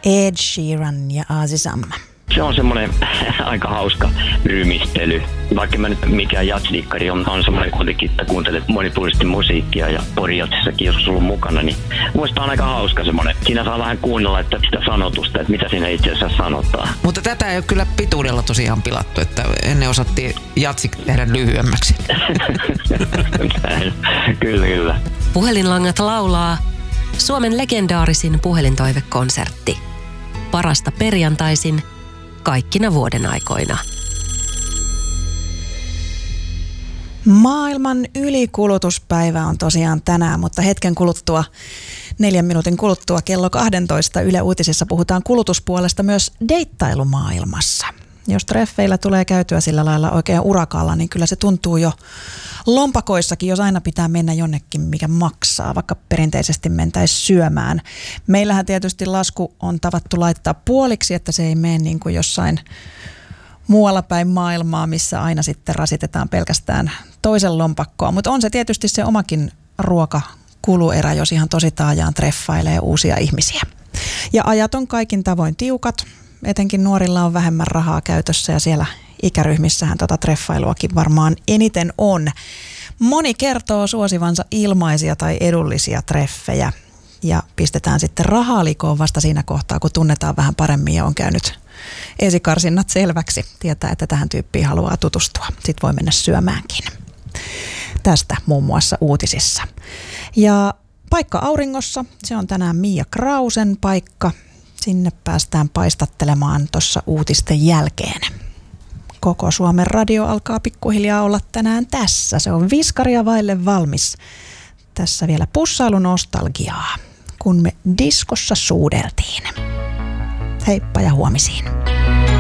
Ed Sheeran ja Azizam. Se on semmoinen aika hauska rymistely. Vaikka mä nyt mikään jatsdikkari on semmoinen kuitenkin, että kuuntelet monipuolisesti musiikkia ja porijatsissakin jos sulla on mukana, niin muista on aika hauska semmoinen. Siinä saa vähän kuunnella että sitä sanotusta, että mitä siinä itse asiassa sanotaan. Mutta tätä ei ole kyllä pituudella tosiaan pilattu, että ennen osattiin jatsi tehdä lyhyemmäksi. Kyllä. Puhelinlangat laulaa Suomen legendaarisin puhelintoivekonsertti. Parasta perjantaisin kaikkina vuoden aikoina. Maailman ylikulutuspäivä on tosiaan tänään, mutta hetken kuluttua, 4 minuutin kuluttua kello 12 Yle Uutisissa puhutaan kulutuspuolesta myös deittailumaailmassa. Jos treffeillä tulee käytyä sillä lailla oikein urakalla, niin kyllä se tuntuu jo lompakoissakin, jos aina pitää mennä jonnekin, mikä maksaa, vaikka perinteisesti mentäisiin syömään. Meillähän tietysti lasku on tavattu laittaa puoliksi, että se ei mene niin kuin jossain muualla päin maailmaa, missä aina sitten rasitetaan pelkästään toisen lompakkoa. Mutta on se tietysti se omakin ruokakuluerä, jos ihan tosi taajaan treffailee uusia ihmisiä. Ja ajat on kaikin tavoin tiukat. Etenkin nuorilla on vähemmän rahaa käytössä ja siellä ikäryhmissähän treffailuakin varmaan eniten on. Moni kertoo suosivansa ilmaisia tai edullisia treffejä ja pistetään sitten rahaa likoon vasta siinä kohtaa, kun tunnetaan vähän paremmin ja on käynyt esikarsinnat selväksi. Tietää, että tähän tyyppiin haluaa tutustua. Sitten voi mennä syömäänkin. Tästä muun muassa uutisissa. Ja paikka auringossa, se on tänään Mia Krausen paikka. Sinne päästään paistattelemaan tuossa uutisten jälkeen. Koko Suomen radio alkaa pikkuhiljaa olla tänään tässä. Se on viskaria vaille valmis. Tässä vielä pussailunostalgiaa, kun me diskossa suudeltiin. Heippa ja huomisiin.